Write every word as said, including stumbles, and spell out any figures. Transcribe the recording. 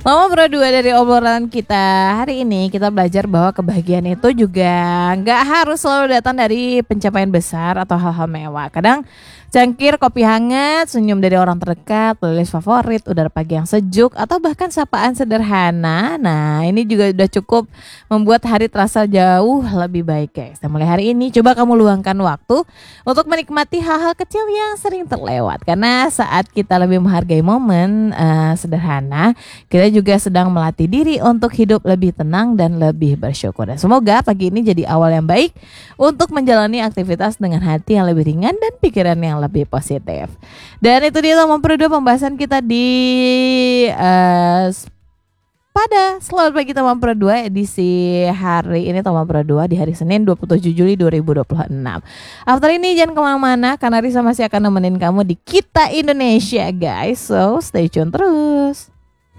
Mama Pro dua dari obrolan kita hari ini, kita belajar bahwa kebahagiaan itu juga nggak harus selalu datang dari pencapaian besar atau hal-hal mewah. Kadang cangkir kopi hangat, senyum dari orang terdekat, playlist favorit, udara pagi yang sejuk, atau bahkan sapaan sederhana. Nah, ini juga udah cukup membuat hari terasa jauh lebih baik, guys. Dan mulai hari ini, coba kamu luangkan waktu untuk menikmati hal-hal kecil yang sering terlewat. Karena saat kita lebih menghargai momen uh, sederhana, kita juga sedang melatih diri untuk hidup lebih tenang dan lebih bersyukur. Dan semoga pagi ini jadi awal yang baik untuk menjalani aktivitas dengan hati yang lebih ringan dan pikiran yang lebih positif. Dan itu dia Mama Pro dua pembahasan kita di uh, pada Selamat Pagi Mama Pro dua edisi hari ini Mama Pro dua di hari Senin dua puluh tujuh Juli dua ribu dua puluh enam. After ini jangan kemana-mana karena Risa masih akan nemenin kamu di Kita Indonesia, guys. So stay tune terus.